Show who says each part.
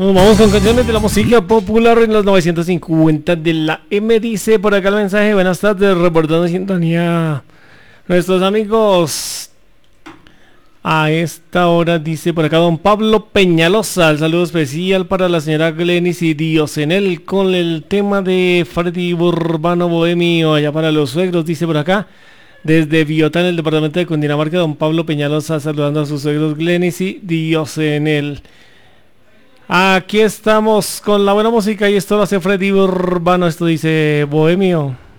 Speaker 1: Nos vamos con canciones de la música popular en los 950 de la M. Dice por acá el mensaje: buenas tardes, reportando sintonía nuestros amigos a esta hora. Dice por acá don Pablo Peñalosa, el saludo especial para la señora Glenis y Diosenel con el tema de Freddy Urbano Bohemio allá para los suegros. Dice por acá desde Biotá en el departamento de Cundinamarca, don Pablo Peñalosa saludando a sus suegros Glenis y Diosenel. Aquí estamos con la buena música y esto lo hace Freddy Urbano. Esto dice Bohemio.